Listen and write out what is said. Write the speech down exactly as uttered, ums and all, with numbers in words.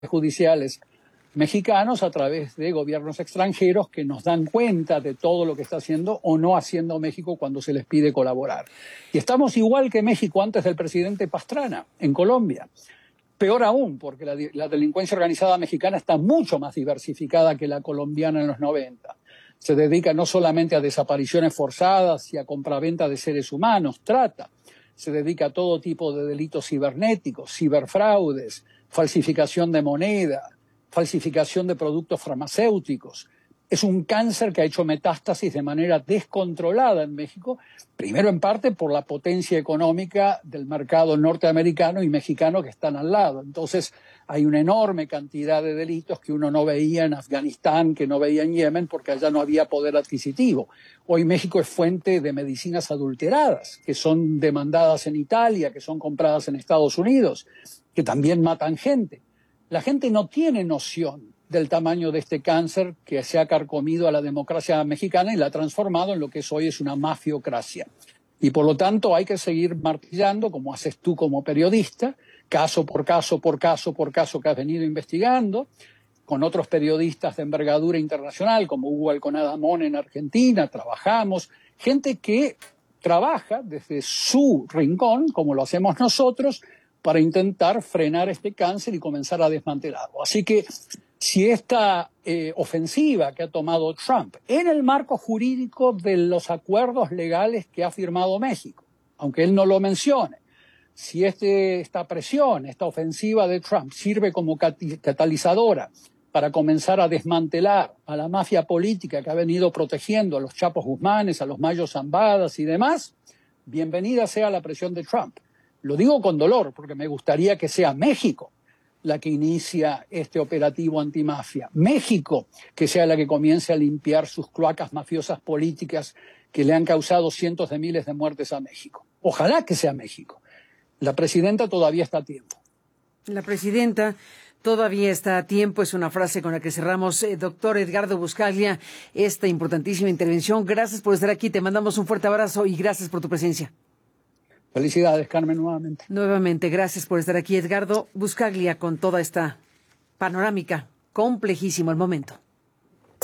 judiciales mexicanos a través de gobiernos extranjeros que nos dan cuenta de todo lo que está haciendo o no haciendo México cuando se les pide colaborar. Y estamos igual que México antes del presidente Pastrana, en Colombia. Peor aún, porque la, la delincuencia organizada mexicana está mucho más diversificada que la colombiana en los noventa. Se dedica no solamente a desapariciones forzadas y a compraventa de seres humanos, trata. Se dedica a todo tipo de delitos cibernéticos, ciberfraudes, falsificación de moneda, falsificación de productos farmacéuticos. Es un cáncer que ha hecho metástasis de manera descontrolada en México, primero en parte por la potencia económica del mercado norteamericano y mexicano que están al lado. Entonces hay una enorme cantidad de delitos que uno no veía en Afganistán, que no veía en Yemen, porque allá no había poder adquisitivo. Hoy México es fuente de medicinas adulteradas, que son demandadas en Italia, que son compradas en Estados Unidos, que también matan gente. La gente no tiene noción del tamaño de este cáncer que se ha carcomido a la democracia mexicana y la ha transformado en lo que es hoy es una mafiocracia. Y por lo tanto hay que seguir martillando, como haces tú como periodista, caso por caso, por caso, por caso que has venido investigando, con otros periodistas de envergadura internacional, como Hugo Alconada-Amón en Argentina, trabajamos, gente que trabaja desde su rincón, como lo hacemos nosotros, para intentar frenar este cáncer y comenzar a desmantelarlo. Así que si esta eh, ofensiva que ha tomado Trump en el marco jurídico de los acuerdos legales que ha firmado México, aunque él no lo mencione, si este, esta presión, esta ofensiva de Trump sirve como catalizadora para comenzar a desmantelar a la mafia política que ha venido protegiendo a los Chapos Guzmanes, a los Mayo Zambadas y demás, bienvenida sea la presión de Trump. Lo digo con dolor, porque me gustaría que sea México la que inicia este operativo antimafia. México que sea la que comience a limpiar sus cloacas mafiosas políticas que le han causado cientos de miles de muertes a México. Ojalá que sea México. La presidenta todavía está a tiempo. La presidenta todavía está a tiempo, es una frase con la que cerramos. Eh, doctor Edgardo Buscaglia, esta importantísima intervención. Gracias por estar aquí, te mandamos un fuerte abrazo y gracias por tu presencia. Felicidades, Carmen, nuevamente. Nuevamente, gracias por estar aquí, Edgardo Buscaglia, con toda esta panorámica complejísima al momento.